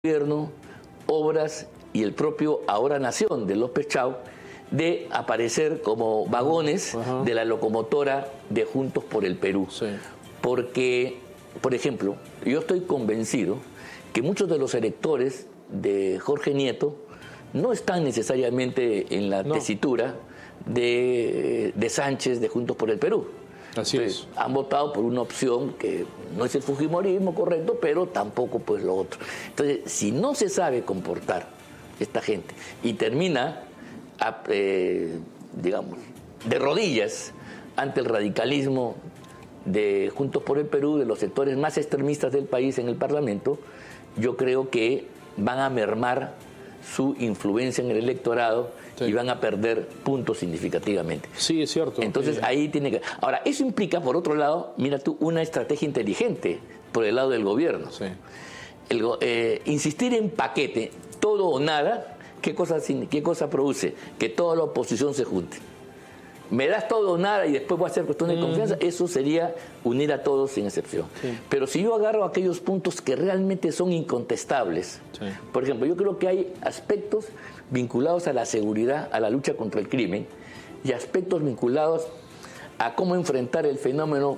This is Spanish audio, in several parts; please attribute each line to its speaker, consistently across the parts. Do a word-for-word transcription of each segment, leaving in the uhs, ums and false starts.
Speaker 1: Gobierno, Obras y el propio Ahora Nación de López Chau de aparecer como vagones Ajá. de la locomotora de Juntos por el Perú. Sí. Porque, por ejemplo, yo estoy convencido que muchos de los electores de Jorge Nieto no están necesariamente en la no. tesitura de, de Sánchez de Juntos por el Perú.
Speaker 2: Así Entonces,
Speaker 1: es. Han votado por una opción que no es el fujimorismo correcto, pero tampoco pues lo otro. Entonces, si no se sabe comportar esta gente y termina, a, eh, digamos, de rodillas ante el radicalismo de Juntos por el Perú, de los sectores más extremistas del país en el Parlamento, yo creo que van a mermar su influencia en el electorado sí. y van a perder puntos significativamente.
Speaker 2: Sí, es cierto.
Speaker 1: Entonces sí. ahí tiene que... Ahora, eso implica, por otro lado, mira tú, una estrategia inteligente por el lado del gobierno.
Speaker 2: Sí.
Speaker 1: El, eh, insistir en paquete, todo o nada, ¿qué cosa, qué cosa produce? Que toda la oposición se junte. Me das todo o nada y después voy a hacer cuestión de confianza, mm. eso sería unir a todos sin excepción. Sí. Pero si yo agarro aquellos puntos que realmente son incontestables, sí. por ejemplo, yo creo que hay aspectos vinculados a la seguridad, a la lucha contra el crimen, y aspectos vinculados a cómo enfrentar el fenómeno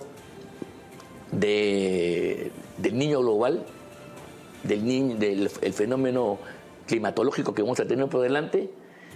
Speaker 1: de, del niño global, del, niño, del el fenómeno climatológico que vamos a tener por delante.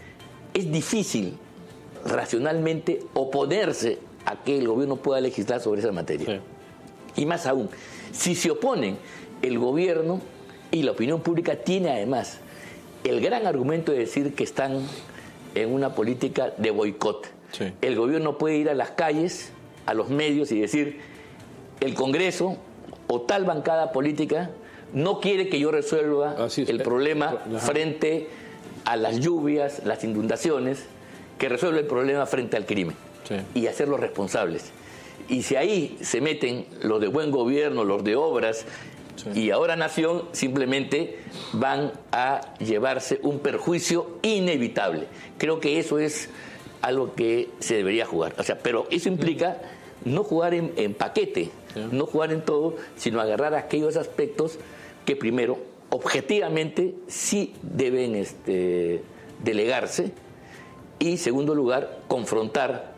Speaker 1: Es difícil racionalmente oponerse a que el gobierno pueda legislar sobre esa materia. Sí. Y más aún, si se oponen, el gobierno y la opinión pública tiene además el gran argumento de decir que están en una política de boicot. Sí. El gobierno puede ir a las calles, a los medios y decir: el Congreso o tal bancada política no quiere que yo resuelva el problema Ajá. frente a las lluvias, las inundaciones, que resuelve el problema frente al crimen sí. y hacerlos responsables. Y si ahí se meten los de buen gobierno, los de obras sí. y Ahora Nación, simplemente van a llevarse un perjuicio inevitable. Creo que eso es algo que se debería jugar. O sea, pero eso implica no jugar en, en paquete, sí. no jugar en todo, sino agarrar aquellos aspectos que primero, objetivamente, sí deben este, delegarse. Y, segundo lugar, confrontar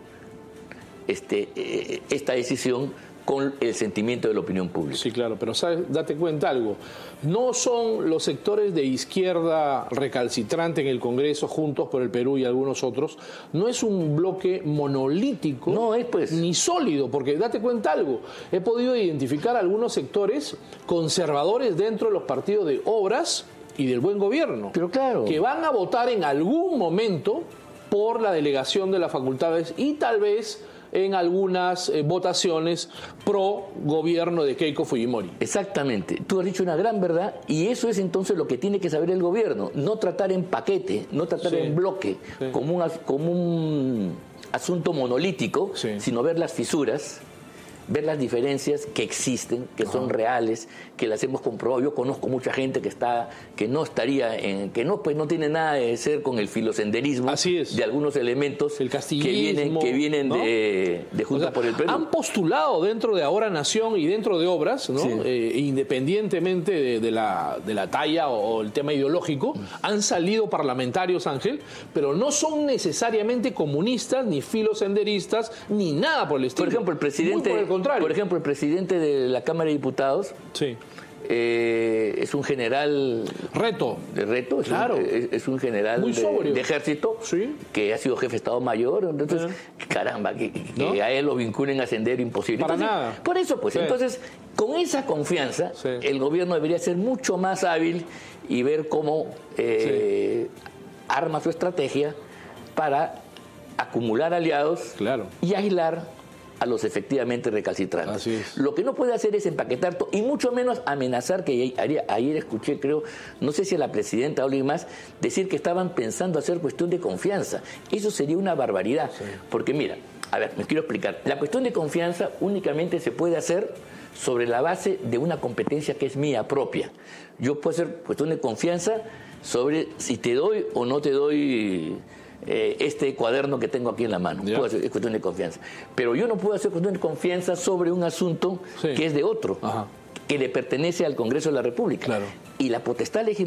Speaker 1: este, eh, esta decisión con el sentimiento de la opinión pública.
Speaker 2: Sí, claro, pero ¿sabes? Date cuenta algo. No son los sectores de izquierda recalcitrante en el Congreso, Juntos por el Perú y algunos otros, no es un bloque monolítico
Speaker 1: no es, pues.
Speaker 2: ni sólido, porque date cuenta algo. He podido identificar algunos sectores conservadores dentro de los partidos de Obras y del Buen Gobierno,
Speaker 1: pero claro,
Speaker 2: que van a votar en algún momento por la delegación de las facultades y tal vez en algunas eh, votaciones pro gobierno de Keiko Fujimori.
Speaker 1: Exactamente, tú has dicho una gran verdad y eso es entonces lo que tiene que saber el gobierno, no tratar en paquete, no tratar sí. en bloque sí. como, un, como un asunto monolítico, sí. sino ver las fisuras, ver las diferencias que existen, que Ajá. son reales, que las hemos comprobado. Yo conozco mucha gente que está, que no estaría en, que no, pues no tiene nada de ser con el filosenderismo
Speaker 2: Así es.
Speaker 1: de algunos elementos
Speaker 2: el
Speaker 1: que vienen, que vienen ¿no? de, de Juntos o sea, por el Perú.
Speaker 2: Han postulado dentro de Ahora Nación y dentro de Obras, ¿no? Sí. eh, independientemente de, de, la, de la talla o, o el tema ideológico, mm. han salido parlamentarios, Ángel, pero no son necesariamente comunistas, ni filosenderistas, ni nada por el estilo.
Speaker 1: Por ejemplo, el presidente...
Speaker 2: Muy por el contrario.
Speaker 1: Por ejemplo, el presidente de la Cámara de Diputados
Speaker 2: sí.
Speaker 1: eh, es un general...
Speaker 2: Reto.
Speaker 1: De reto, es,
Speaker 2: claro.
Speaker 1: un, es, es un general
Speaker 2: Muy
Speaker 1: de, de ejército
Speaker 2: sí.
Speaker 1: que ha sido jefe de Estado Mayor. Entonces, sí. caramba, que, que ¿no? a él lo vinculen a ascender imposible.
Speaker 2: Para
Speaker 1: entonces,
Speaker 2: nada.
Speaker 1: Por eso, pues, sí. entonces, con esa confianza, sí. el gobierno debería ser mucho más hábil y ver cómo eh, sí. arma su estrategia para acumular aliados
Speaker 2: claro.
Speaker 1: y aislar a los efectivamente recalcitrantes.
Speaker 2: Así es.
Speaker 1: Lo que no puede hacer es empaquetar todo, y mucho menos amenazar, que ayer, ayer escuché, creo, no sé si a la presidenta o alguien más, decir que estaban pensando hacer cuestión de confianza. Eso sería una barbaridad. Sí. Porque mira, a ver, me quiero explicar. La cuestión de confianza únicamente se puede hacer sobre la base de una competencia que es mía propia. Yo puedo hacer cuestión de confianza sobre si te doy o no te doy... Eh, este cuaderno que tengo aquí en la mano. Puedo hacer, es cuestión de confianza. Pero yo no puedo hacer cuestión de confianza sobre un asunto sí. que es de otro, Ajá. que le pertenece al Congreso de la República.
Speaker 2: Claro.
Speaker 1: Y la potestad legislativa